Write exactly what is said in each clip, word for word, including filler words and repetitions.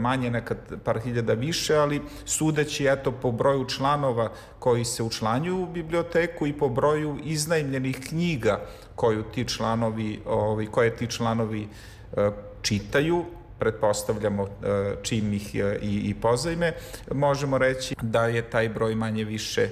manje, nekad par hiljada više, ali sudeći eto po broju članova koji se učlanjuju u biblioteku i po broju iznajmljenih knjiga koju ti članovi, ovaj, koje ti članovi uh, čitaju, pretpostavljamo čim ih i, i pozajme, možemo reći da je taj broj manje više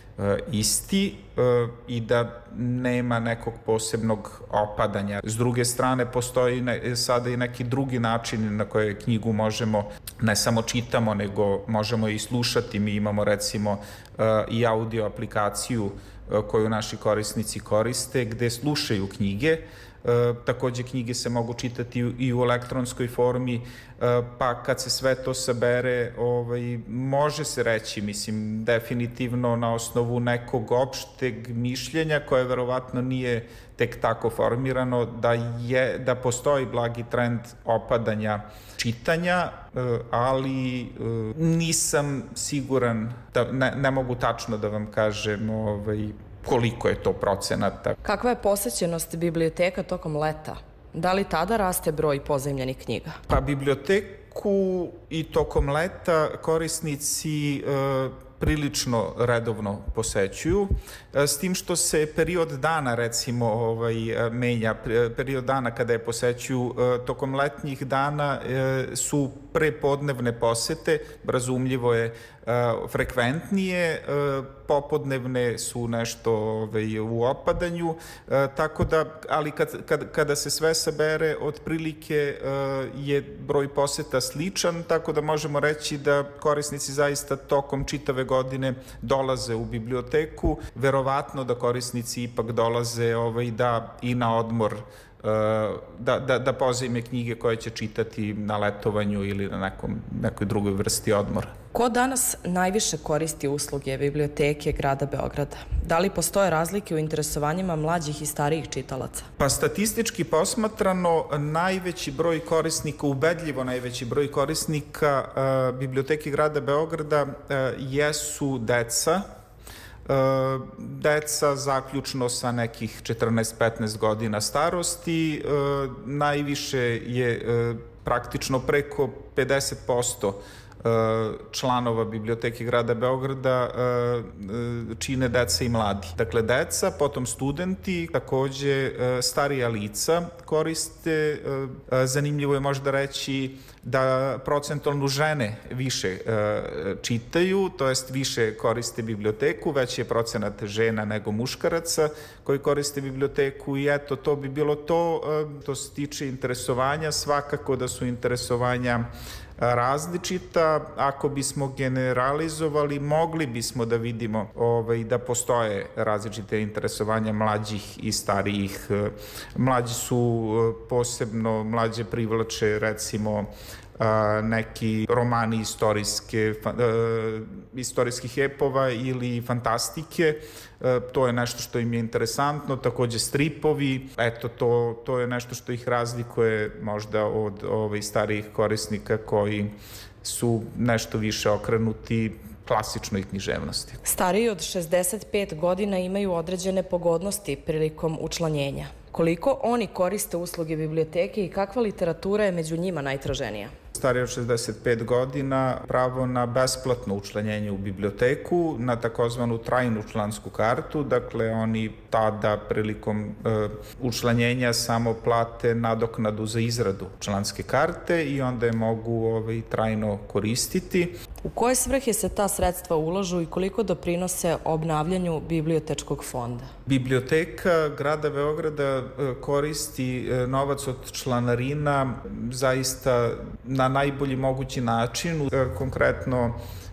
isti i da nema nekog posebnog opadanja. S druge strane, postoji ne, sada i neki drugi način na koje knjigu možemo, ne samo čitamo, nego možemo i slušati. Mi imamo recimo i audio aplikaciju koju naši korisnici koriste, gde slušaju knjige. E, takođe knjige se mogu čitati i u elektronskoj formi, e, pa kad se sve to sabere, ovaj, može se reći, mislim, definitivno na osnovu nekog opšteg mišljenja koje verovatno nije tek tako formirano, da, je, da postoji blagi trend opadanja čitanja, e, ali e, nisam siguran, da, ne, ne mogu tačno da vam kažem ovaj, koliko je to procenata. Kakva je posećenost biblioteka tokom leta? Da li tada raste broj pozajmljenih knjiga? Pa biblioteku i tokom leta korisnici e, prilično redovno posećuju, s tim što se period dana recimo ovaj, menja, period dana kada je posećuju tokom letnjih dana su prepodnevne posete, razumljivo je frekventnije, popodnevne su nešto ovaj, u opadanju, tako da, ali kad, kad, kada se sve sabere, otprilike je broj poseta sličan, tako da možemo reći da korisnici zaista tokom čitave godine dolaze u biblioteku, verovatno da korisnici ipak dolaze ovaj, da i na odmor, da, da, da pozajme knjige koje će čitati na letovanju ili na nekom, nekoj drugoj vrsti odmora. Ko danas najviše koristi usluge biblioteke grada Beograda? Da li postoje razlike u interesovanjima mlađih i starijih čitalaca? Pa statistički posmatrano, najveći broj korisnika, ubedljivo najveći broj korisnika uh, biblioteke grada Beograda uh, jesu deca, Uh, deca zaključno sa nekih četrnaest petnaest godina starosti, uh, najviše je uh, praktično preko pedeset posto članova biblioteke grada Beograda čine deca i mladi. Dakle, deca, potom studenti, takođe starija lica koriste. Zanimljivo je možda reći da procentualno žene više čitaju, to jest više koriste biblioteku, veći je procenat žena nego muškaraca koji koriste biblioteku i eto, to bi bilo to. To se tiče interesovanja, svakako da su interesovanja različita. Ako bismo generalizovali, mogli bismo da vidimo ovaj, da postoje različite interesovanja mlađih i starijih. Mlađi su posebno, mlađe privlače recimo neki romani istorijske, istorijskih epova ili fantastike. To je nešto što im je interesantno, takođe stripovi, eto to, to je nešto što ih razlikuje možda od ovaj, starijih korisnika koji su nešto više okrenuti klasičnoj književnosti. Stariji od šezdeset pet godina imaju određene pogodnosti prilikom učlanjenja. Koliko oni koriste usluge biblioteke i kakva literatura je među njima najtraženija? Stariji od šezdeset pet godina pravo na besplatno učlanjenje u biblioteku, na takozvanu trajnu člansku kartu, dakle oni tada prilikom e, učlanjenja samo plate nadoknadu za izradu članske karte i onda je mogu ovaj, trajno koristiti. U koje svrhe se ta sredstva ulažu i koliko doprinose obnavljanju bibliotečkog fonda? Biblioteka grada Beograda koristi novac od članarina zaista na najbolji mogući način, konkretno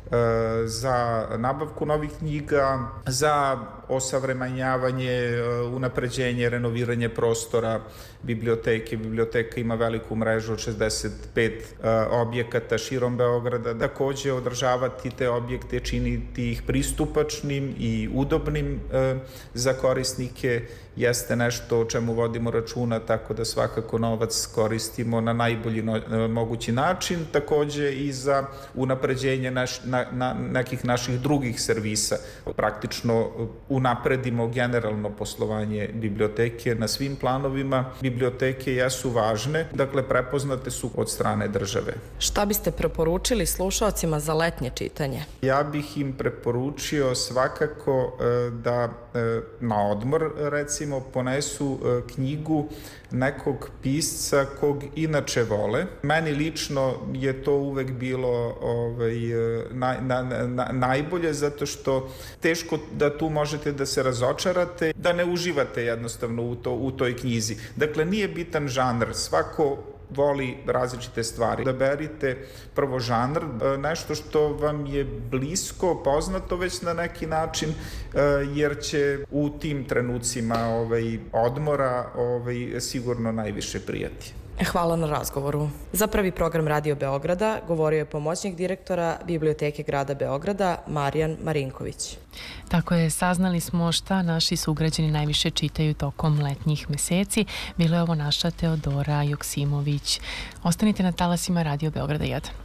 za nabavku novih knjiga, za osavremenjavanje, unapređenje, renoviranje prostora biblioteke. Biblioteka ima veliku mrežu od šezdeset pet objekata širom Beograda. Takođe održavati te objekte, činiti ih pristupačnim i udobnim za korisnike jeste nešto o čemu vodimo računa, tako da svakako novac koristimo na najbolji mogući način. Takođe i za unapređenje naš, na, na, na nekih naših drugih servisa. Praktično unapredimo generalno poslovanje biblioteke na svim planovima. Biblioteke jesu važne, dakle prepoznate su od strane države. Šta biste preporučili slušalcima za letnje čitanje? Ja bih im preporučio svakako da na odmor, recimo, ponesu knjigu nekog pisca kog inače vole. Meni lično je to uvek bilo ovaj, na, na, na, najbolje, zato što teško da tu možete da se razočarate, da ne uživate jednostavno u, to, u toj knjizi. Dakle, nije bitan žanr, svako voli različite stvari. Da berite prvo žanr, nešto što vam je blisko, poznato već na neki način, jer će u tim trenucima ovaj, odmora ovaj, sigurno najviše prijati. Hvala na razgovoru. Za Prvi program Radio Beograda govorio je pomoćnik direktora Biblioteke grada Beograda Marijan Marinković. Tako je, saznali smo šta naši sugrađani najviše čitaju tokom letnjih meseci. Bila je ovo naša Teodora Joksimović. Ostanite na talasima Radio Beograda jedan.